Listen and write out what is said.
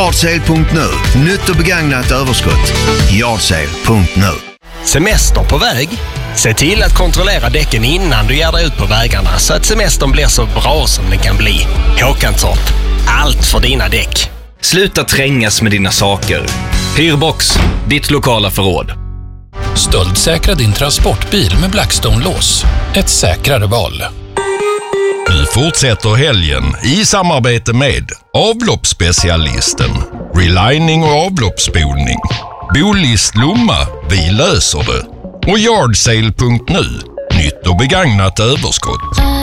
Yardsale.nu. Nytt och begagnat överskott. Yardsale.nu. Semester på väg? Se till att kontrollera däcken innan du ger dig ut på vägarna så att semestern blir så bra som den kan bli. Håkansson, allt för dina däck. Sluta trängas med dina saker. Hyrbox, ditt lokala förråd. Stöldsäkra din transportbil med Blackstone-lås. Ett säkrare val. Nu fortsätter helgen i samarbete med avloppsspecialisten, relining och avloppsspolning, Bolist Lomma, vi löser det, och Yardsale.nu, nytt och begagnat överskott.